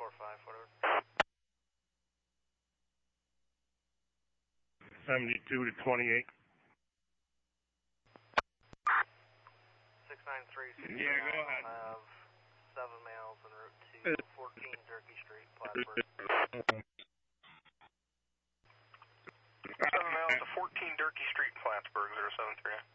4-5, whatever. 72 to 28. 693. Yeah, go ahead. Have 7 males en route to 14 Turkey Street, Plattsburgh. 7 males to 14 Durkee Street, Plattsburgh, 073.